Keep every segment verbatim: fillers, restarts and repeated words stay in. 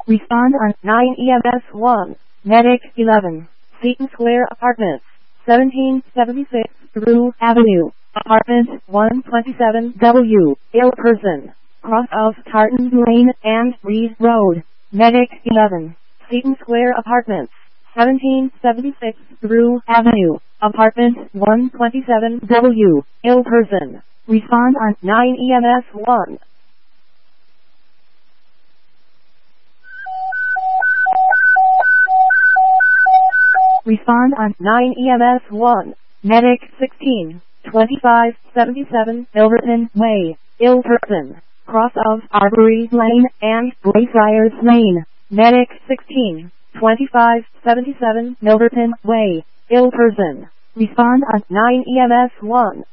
Respond on nine E M S one. Medic eleven. Seton Square Apartments. seventeen seventy-six Rue Avenue. Apartment one twenty-seven W. Ill person. Cross of Tartan Lane and Reed Road. Medic eleven. Seton Square Apartments. seventeen seventy-six Rue Avenue. Apartment one twenty-seven W. Ill person. Respond on nine E M S one. Respond on nine E M S one. Medic sixteen. twenty-five seventy-seven Milverton Way. Ill person. Cross of Arbory Lane and Greyfriars Lane. Medic sixteen. twenty-five seventy-seven Milverton Way. Ill person. Respond on nine E M S one.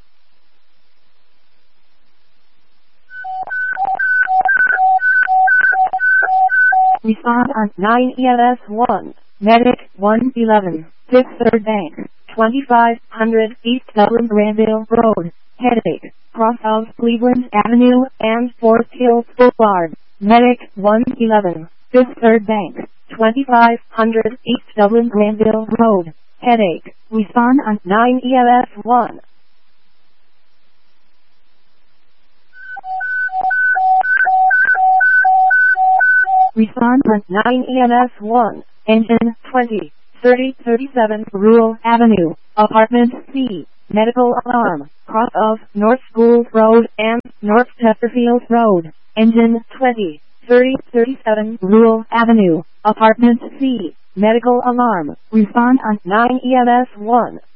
Respond on nine E M S one. Medic one eleven. Fifth Third Bank. twenty-five hundred East Dublin Granville Road. Headache. Cross of Cleveland Avenue and Forest Hills Boulevard. Medic one eleven. Fifth Third Bank. twenty-five hundred East Dublin Granville Road. Headache. Respond on nine E M S one. Respond on nine E M S one. Engine twenty. thirty thirty-seven Rural Avenue. Apartment C. Medical alarm. Cross of North Schools Road and North Chesterfield Road. Engine twenty. thirty thirty-seven Rural Avenue. Apartment C. Medical alarm. Respond on nine E M S one.